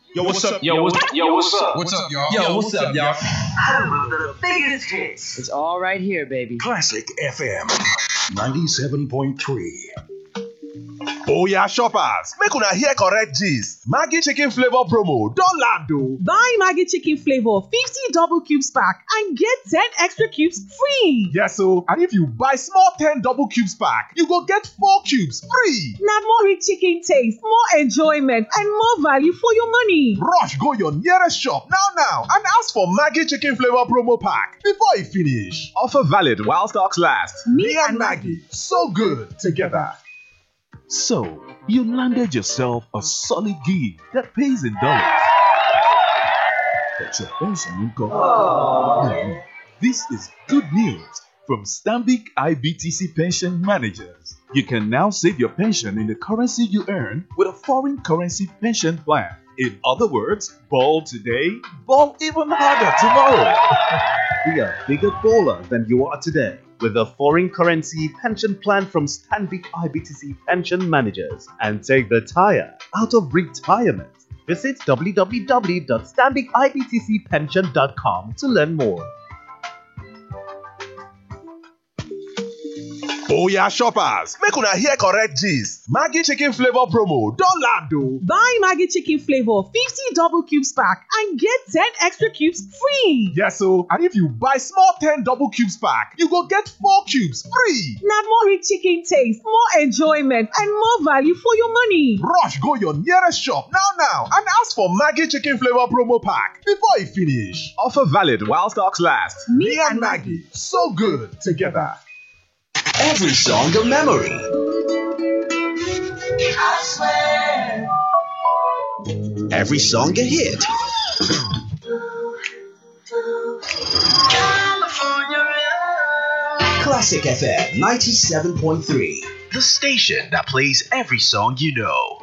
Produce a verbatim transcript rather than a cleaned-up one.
Yo, what's up? Yo, what's, yo, what's up? What's up, y'all? Yo, what's up, y'all? Home of the biggest hits. It's all right here, baby. Classic F M ninety-seven point three. Oh yeah, shoppers, make una hear correct gist. Maggi chicken flavor promo don land o. Buy Maggi chicken flavor fifty double cubes pack and get ten extra cubes free. Yes o, and if you buy small ten double cubes pack, you go get four cubes free. Na more rich chicken taste, more enjoyment, and more value for your money. Rush go your nearest shop now now and ask for Maggi chicken flavor promo pack before e finish. Offer valid while stocks last. Me Me and Maggi, so good together. So, you landed yourself a solid gig that pays in dollars. But your pension won't go. No, this is good news from Stanbic I B T C Pension Managers. You can now save your pension in the currency you earn with a foreign currency pension plan. In other words, ball today, ball even harder tomorrow. Be a bigger baller than you are today with a foreign currency pension plan from Stanbic I B T C Pension Managers and take the tire out of retirement. Visit w w w dot stanbic i b t c pension dot com to learn more. Oh yeah, shoppers, make una hear correct gist. Maggi chicken flavor promo don land o. Buy Maggi chicken flavor fifty double cubes pack and get ten extra cubes free. Yes o, and if you buy small ten double cubes pack, you go get four cubes free. Na more rich chicken taste, more enjoyment, and more value for your money. Rush go your nearest shop now now and ask for Maggi chicken flavor promo pack before e finish. Offer valid while stocks last. Me Me and Maggi, so good together. Every song a memory. I swear. Every song a hit. California. Classic F M ninety-seven point three. The station that plays every song you know.